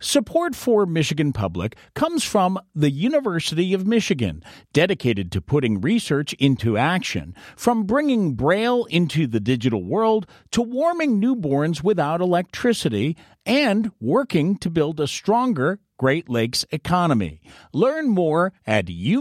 Support for Michigan Public comes from the University of Michigan, dedicated to putting research into action, from bringing Braille into the digital world to warming newborns without electricity, and working to build a stronger Great Lakes economy. Learn more at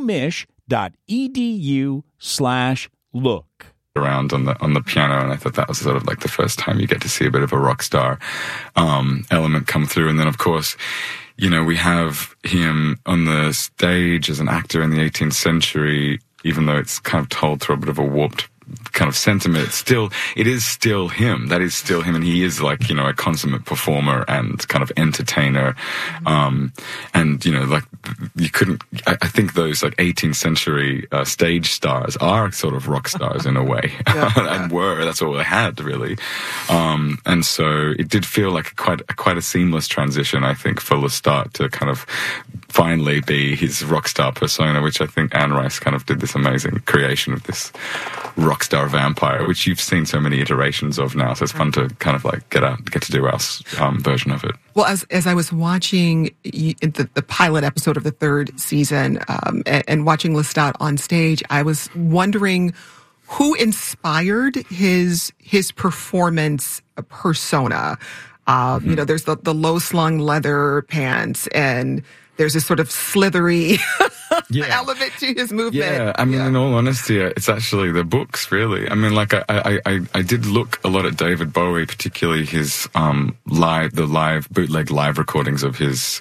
umich.edu/look. Around on the piano, and I thought that was sort of like the first time you get to see a bit of a rock star element come through. And then, of course, you know, we have him on the stage as an actor in the 18th century, even though it's kind of told through a bit of a warped kind of sentiment. It is still him. That is still him, and he is, like, you know, a consummate performer and kind of entertainer. And, you know, like, you couldn't, I think those like 18th century stage stars are sort of rock stars in a way. And that's all they had, really. And so it did feel like quite a seamless transition, I think, for Lestat to kind of finally be his rock star persona, which I think Anne Rice kind of did this amazing creation of this rock star vampire, which you've seen so many iterations of now. So it's fun to kind of like get to do our version of it. Well, as I was watching the pilot episode of the third season and watching Lestat on stage, I was wondering who inspired his performance persona. You know, there's the low slung leather pants, and there's this sort of slithery element to his movement. Yeah, I mean, in all honesty, it's actually the books, really. I mean, like, I did look a lot at David Bowie, particularly his bootleg live recordings of his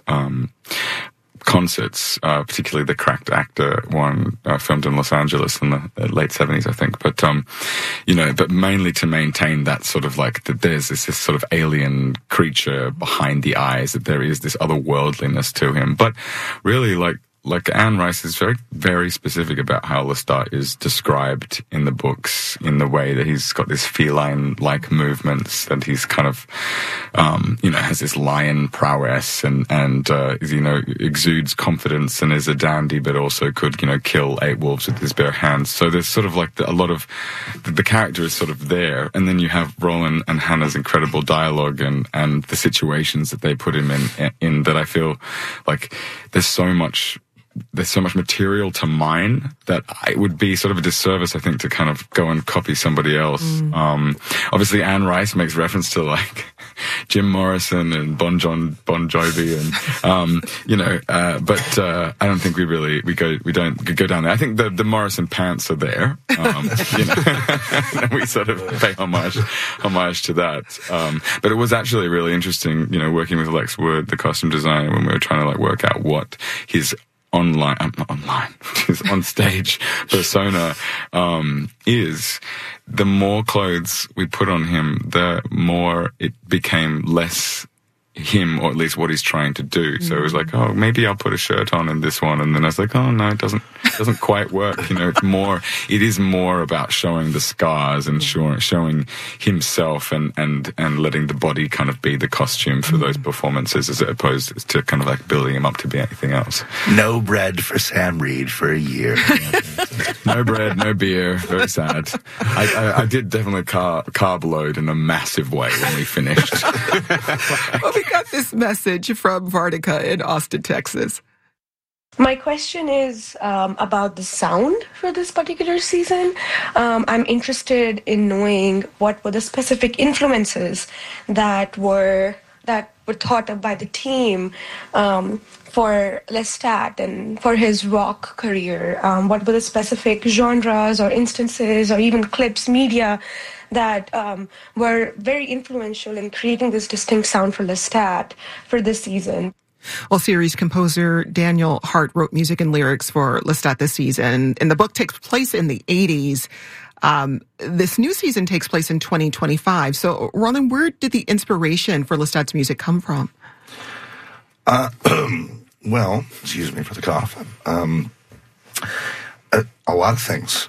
concerts, particularly the Cracked Actor one, filmed in Los Angeles in the late 70s, I think. But, you know, but mainly to maintain that sort of like, that there's this sort of alien creature behind the eyes, that there is this otherworldliness to him. But really, like Anne Rice is very, very specific about how Lestat is described in the books, in the way that he's got this feline-like movements, and he's kind of, you know, has this lion prowess and you know, exudes confidence and is a dandy, but also could, you know, kill 8 wolves with his bare hands. So there's sort of like a lot of, the character is sort of there. And then you have Roland and Hannah's incredible dialogue and the situations that they put him in that I feel like there's so much material to mine that it would be sort of a disservice, I think, to kind of go and copy somebody else. Obviously, Anne Rice makes reference to like Jim Morrison and Bon Jovi, and you know, but I don't think we don't go down there. I think the Morrison pants are there. You know, and we sort of pay homage to that. But it was actually really interesting, you know, working with Lex Wood, the costume designer, when we were trying to like work out what his his on-stage persona is. The more clothes we put on him, the more it became less him, or at least what he's trying to do. So it was like, oh, maybe I'll put a shirt on in this one, and then I was like, oh no, it doesn't quite work. You know, it is more about showing the scars and showing himself and letting the body kind of be the costume for those performances, as opposed to kind of like building him up to be anything else. No bread for Sam Reed for a year. No bread, no beer. Very sad. I did definitely carb load in a massive way when we finished. Well, we got this message from Vartica in Austin, Texas. My question is about the sound for this particular season. I'm interested in knowing what were the specific influences that were thought of by the team for Lestat and for his rock career. What were the specific genres or instances or even clips, media that were very influential in creating this distinct sound for Lestat for this season? Well, series composer Daniel Hart wrote music and lyrics for Lestat this season, and the book takes place in the 80s. This new season takes place in 2025. So, Roland, where did the inspiration for Lestat's music come from? Well, excuse me for the cough. A lot of things.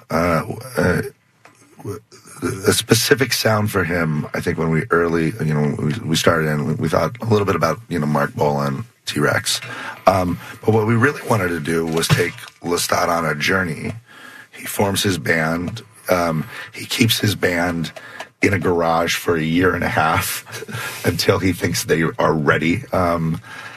A specific sound for him, I think when we started in, we thought a little bit about, Mark Bolan, T-Rex. But what we really wanted to do was take Lestat on a journey. He forms his band. He keeps his band in a garage for a year and a half until he thinks they are ready.